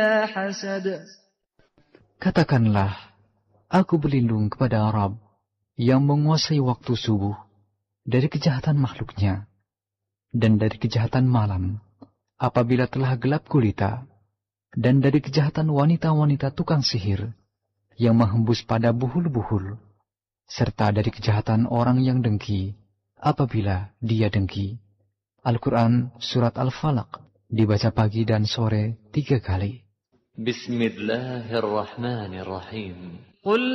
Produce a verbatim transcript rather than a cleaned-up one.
حسد. Katakanlah, aku berlindung kepada Rabb yang menguasai waktu subuh dari kejahatan makhluknya dan dari kejahatan malam apabila telah gelap gulita, dan dari kejahatan wanita-wanita tukang sihir yang menghembus pada buhul-buhul, serta dari kejahatan orang yang dengki apabila dia dengki. Al-Quran Surat Al-Falaq dibaca pagi dan sore tiga kali. Bismillahirrahmanirrahim.